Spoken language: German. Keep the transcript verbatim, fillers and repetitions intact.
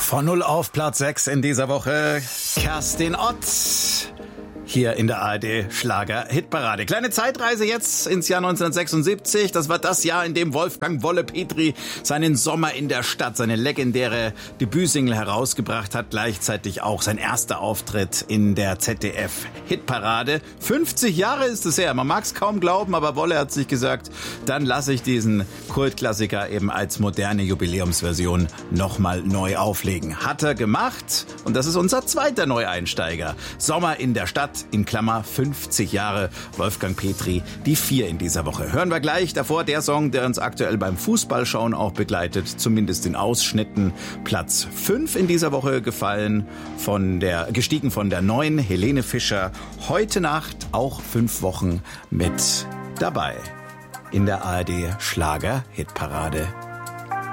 Von null auf Platz sechs in dieser Woche. Kerstin Ott. Hier in der A R D Schlager Hitparade. Kleine Zeitreise jetzt ins Jahr neunzehnhundertsechsundsiebzig. Das war das Jahr, in dem Wolfgang Wolle Petri seinen Sommer in der Stadt, seine legendäre Debütsingle herausgebracht hat. Gleichzeitig auch sein erster Auftritt in der Z D F Hitparade. fünfzig Jahre ist es her. Man mag es kaum glauben, aber Wolle hat sich gesagt, dann lasse ich diesen Kultklassiker eben als moderne Jubiläumsversion nochmal neu auflegen. Hat er gemacht. Und das ist unser zweiter Neueinsteiger. Sommer in der Stadt. In Klammer fünfzig Jahre Wolfgang Petri, die vier in dieser Woche. Hören wir gleich davor der Song, der uns aktuell beim Fußballschauen auch begleitet, zumindest in Ausschnitten. Platz fünf in dieser Woche gefallen, von der, gestiegen von der neuen Helene Fischer. Heute Nacht auch fünf Wochen mit dabei in der A R D Schlager Hitparade.